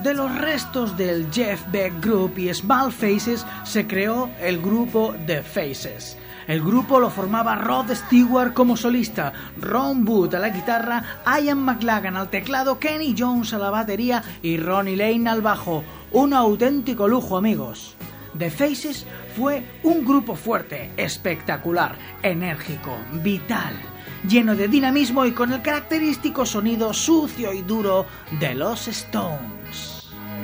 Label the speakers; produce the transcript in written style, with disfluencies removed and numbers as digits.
Speaker 1: De los restos del Jeff Beck Group y Small Faces se creó el grupo The Faces. El grupo lo formaba Rod Stewart como solista, Ron Wood a la guitarra, Ian McLagan al teclado, Kenny Jones a la batería y Ronnie Lane al bajo. Un auténtico lujo, amigos. The Faces fue un grupo fuerte, espectacular, enérgico, vital, lleno de dinamismo y con el característico sonido sucio y duro de los Stones.